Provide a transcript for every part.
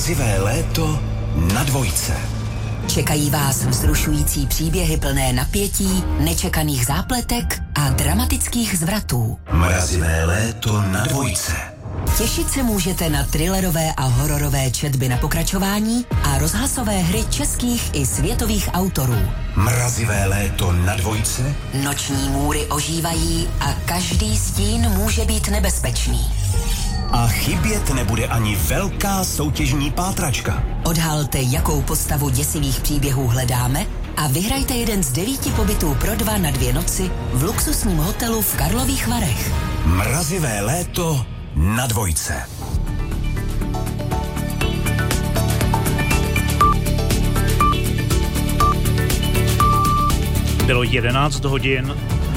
Mrazivé léto na Dvojce. Čekají vás vzrušující příběhy plné napětí, nečekaných zápletek a dramatických zvratů. Mrazivé léto na Dvojce. Těšit se můžete na thrillerové a hororové četby na pokračování a rozhlasové hry českých i světových autorů. Mrazivé léto na Dvojce. Noční můry ožívají a každý stín může být nebezpečný. A chybět nebude ani velká soutěžní pátračka. Odhalte, jakou postavu děsivých příběhů hledáme a vyhrajte jeden z 9 pobytů pro 2 na 2 noci v luxusním hotelu v Karlových Varech. Mrazivé léto na Dvojce. Bylo 11 hodin.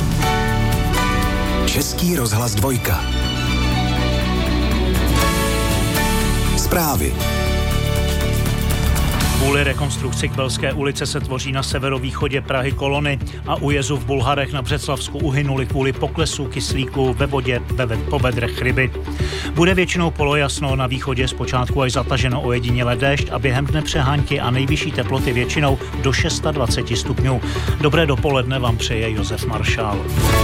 Český rozhlas Dvojka. Zprávy. Kvůli rekonstrukci Kbelské ulice se tvoří na severovýchodě Prahy kolony a u jezu v Bulharech na Břeclavsku uhynuli kvůli poklesu kyslíku ve vodě po bedrech ryby. Bude většinou polojasno, na východě zpočátku až zataženo ojediněle déšť a během dne přehánky a nejvyšší teploty většinou do 26 stupňů. Dobré dopoledne vám přeje Josef Maršál.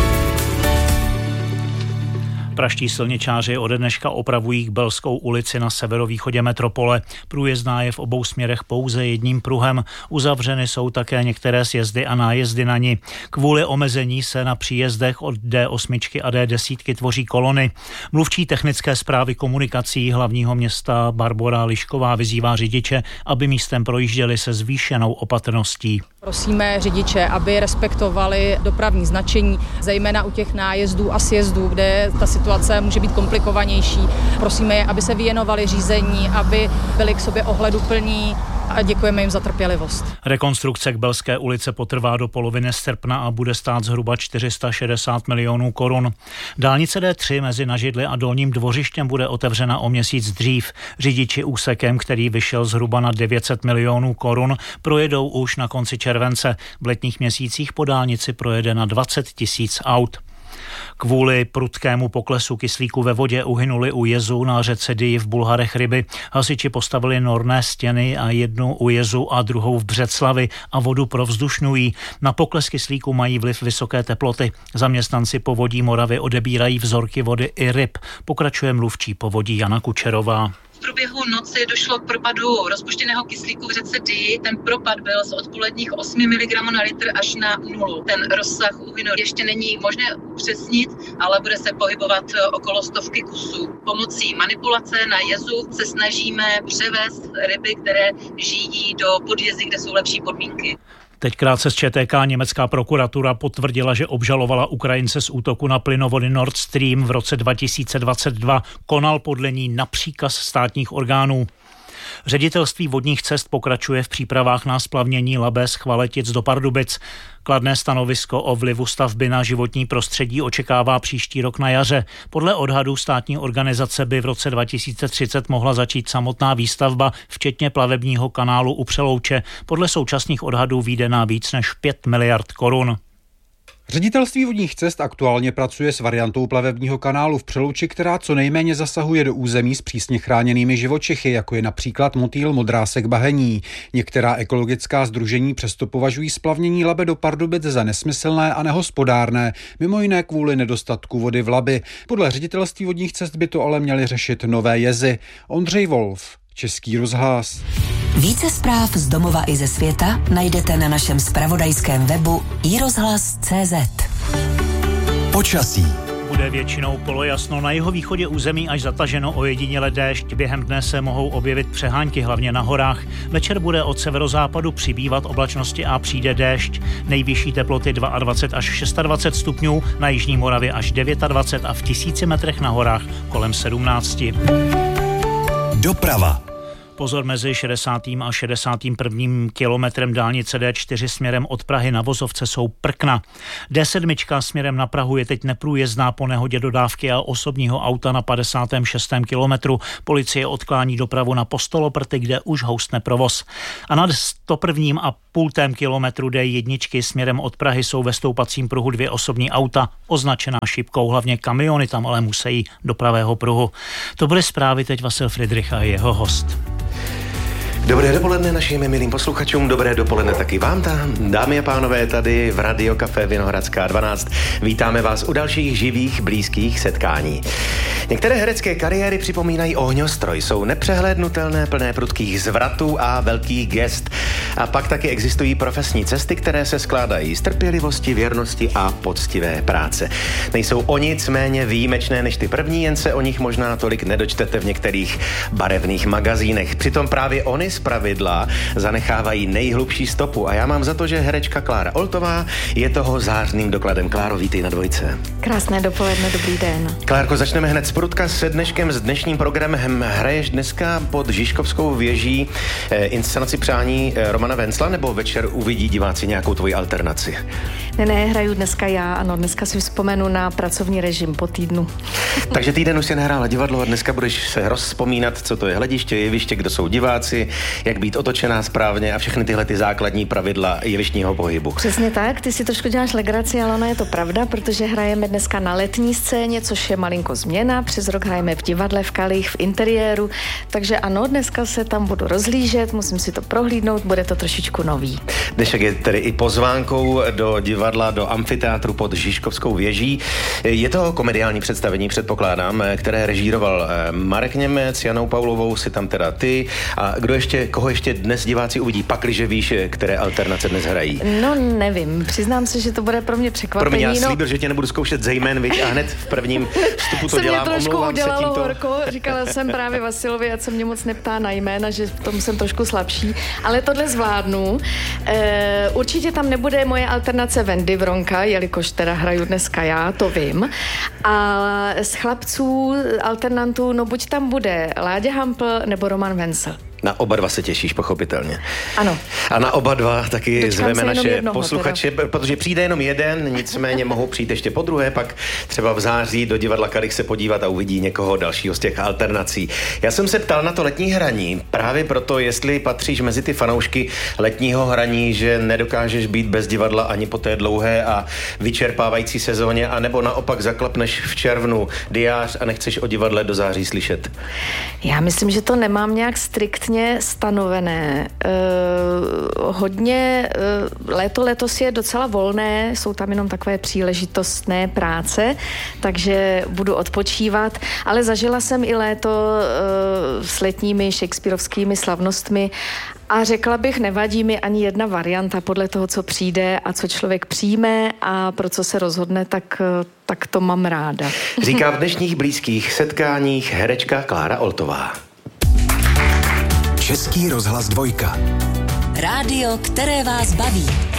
Praští silničáři ode dneška opravují Kbelskou ulici na severovýchodě metropole. Průjezdná je v obou směrech pouze jedním pruhem. Uzavřeny jsou také některé sjezdy a nájezdy na ní. Kvůli omezení se na příjezdech od D8 a D10 tvoří kolony. Mluvčí technické správy komunikací hlavního města Barbora Lišková vyzývá řidiče, aby místem projížděli se zvýšenou opatrností. Prosíme řidiče, aby respektovali dopravní značení, zejména u těch nájezdů a sjezdů, kde ta situace může být komplikovanější. Prosíme je, aby se věnovali řízení, aby byli k sobě ohleduplní a děkujeme jim za trpělivost. Rekonstrukce Kbelské ulice potrvá do poloviny srpna a bude stát zhruba 460 milionů korun. Dálnice D3 mezi Nažidly a Dolním Dvořištěm bude otevřena o měsíc dřív. Řidiči úsekem, který vyšel zhruba na 900 milionů korun, projedou už na konci července. V letních měsících po dálnici projede na 20 000 aut. Kvůli prudkému poklesu kyslíku ve vodě uhynuli u jezu na řece Dyji v Bulharech ryby. Hasiči postavili norné stěny a jednu u jezu a druhou v Břeclavi a vodu provzdušňují. Na pokles kyslíku mají vliv vysoké teploty. Zaměstnanci Povodí Moravy odebírají vzorky vody i ryb. Pokračuje mluvčí Povodí Jana Kučerová. V průběhu noci došlo k propadu rozpuštěného kyslíku v řece Dyji. Ten propad byl z odpoledních 8 mg na litr až na 0. Ten rozsah úhynu ještě není možné upřesnit, ale bude se pohybovat okolo 100 kusů. Pomocí manipulace na jezu se snažíme převést ryby, které žijí do podjezí, kde jsou lepší podmínky. Teď krátce z ČTK. Německá prokuratura potvrdila, že obžalovala Ukrajince z útoku na plynovody Nord Stream v roce 2022. Konal podle ní na příkaz státních orgánů. Ředitelství vodních cest pokračuje v přípravách na splavnění Labe z Chvaletic do Pardubic. Kladné stanovisko o vlivu stavby na životní prostředí očekává příští rok na jaře. Podle odhadů státní organizace by v roce 2030 mohla začít samotná výstavba, včetně plavebního kanálu u Přelouče. Podle současných odhadů vyjde na víc než 5 miliard korun. Ředitelství vodních cest aktuálně pracuje s variantou plavebního kanálu v Přelouči, která co nejméně zasahuje do území s přísně chráněnými živočichy, jako je například motýl modrásek bahení. Některá ekologická sdružení přesto považují splavnění Labe do Pardubic za nesmyslné a nehospodárné, mimo jiné kvůli nedostatku vody v Labi. Podle Ředitelství vodních cest by to ale měly řešit nové jezy. Ondřej Wolf, Český rozhlas. Více zpráv z domova i ze světa najdete na našem zpravodajském webu iRozhlas.cz. Počasí. Bude většinou polojasno, na jihovýchodě území až zataženo ojediněle déšť. Během dne se mohou objevit přehánky, hlavně na horách. Večer bude od severozápadu přibývat oblačnosti a přijde déšť. Nejvyšší teploty 22 až 26 stupňů, na jižní Moravě až 29 a v 1000 metrech na horách kolem 17. Doprava. Pozor, mezi 60. a 61. kilometrem dálnice D4 směrem od Prahy na Vozovce jsou prkna. D7 směrem na Prahu je teď neprůjezdná po nehodě dodávky a osobního auta na 56. kilometru. Policie odklání dopravu na Postoloprty, kde už houstne provoz. A na 101,5 kilometru D1 směrem od Prahy jsou ve stoupacím pruhu 2 osobní auta, označená šipkou, hlavně kamiony tam ale musí do pravého pruhu. To byly zprávy, teď Vasil Friedrich a jeho host. Dobré dopoledne našim milým posluchačům, dobré dopoledne taky vám tam. Dámy a pánové, tady v Radio Café Vinohradská 12. Vítáme vás u dalších živých, blízkých setkání. Některé herecké kariéry připomínají ohňostroj, jsou nepřehlédnutelné, plné prudkých zvratů a velkých gest. A pak taky existují profesní cesty, které se skládají z trpělivosti, věrnosti a poctivé práce. Nejsou o nic méně výjimečné než ty první, jen se o nich možná tolik nedočtete v některých barevných magazínech. Přitom právě oni zpravidla zanechávají nejhlubší stopu a já mám za to, že herečka Klára Oltová je toho zářným dokladem. Kláro, vítej na Dvojce. Krásné dopoledne, dobrý den. Klárko, začneme hned z prudka s dnešním programem. Hraješ dneska pod Žižkovskou věží inscenaci Přání Romana Vencla, nebo večer uvidí diváci nějakou tvoji alternaci? Ne, hraju dneska já, ano, dneska si vzpomenu na pracovní režim po týdnu. Takže týden už si nehrála divadlo a dneska budeš se rozpomínat, co to je hlediště, jeviště, kdo jsou diváci, jak být otočená správně a všechny tyhle ty základní pravidla jevištního pohybu. Přesně tak, ty si trošku děláš legraci, ale ona je to pravda, protože hrajeme dneska na letní scéně, což je malinko změna. Přes rok hrajeme v divadle, v Kalich, v interiéru, takže ano, dneska se tam budu rozhlížet, musím si to prohlídnout, bude to trošičku nový. Dnešek je tedy i pozvánkou do divadla, do amfiteátru pod Žižkovskou věží. Je to komediální představení, předpokládám, které režíroval Marek Němec, Janou Paulovou, si tam teda ty. A koho ještě dnes diváci uvidí, pakliže víš, které alternace dnes hrají? No nevím, přiznám se, že to bude pro mě překvapení. Pro mě, já slíbil, že tě nebudu zkoušet zejmen, viď, a hned v prvním vstupu to dělám, omlouvám se tímto. Se mě trošku udělalo horko, říkala jsem právě Vasilovi, ať se mě moc neptá na jména, že v tom jsem trošku slabší, ale tohle zvládnu. Určitě tam nebude moje alternace Wendy Vronka, jelikož teda hraju dneska já, to vím. A z chlapců alternantů, no buď tam bude Láďa Hampl nebo Roman Vencel. Na oba dva se těšíš, pochopitelně. Ano. A na oba dva taky Dočkám zveme naše posluchače, teda. Protože přijde jenom jeden, nicméně mohou přijít ještě po druhé, pak třeba v září do divadla Kalich se podívat a uvidí někoho dalšího z těch alternací. Já jsem se ptal na to letní hraní, právě proto, jestli patříš mezi ty fanoušky letního hraní, že nedokážeš být bez divadla ani po té dlouhé a vyčerpávající sezóně, anebo naopak zaklapneš v červnu diář a nechceš o divadle do září slyšet. Já myslím, že to nemám nějak striktně stanovené. Letos je docela volné, jsou tam jenom takové příležitostné práce, takže budu odpočívat, ale zažila jsem i léto s letními shakespearovskými slavnostmi a řekla bych, nevadí mi ani jedna varianta podle toho, co přijde a co člověk přijme a pro co se rozhodne, tak to mám ráda. Říká v dnešních blízkých setkáních herečka Klára Oltová. Český rozhlas Dvojka. Rádio, které vás baví.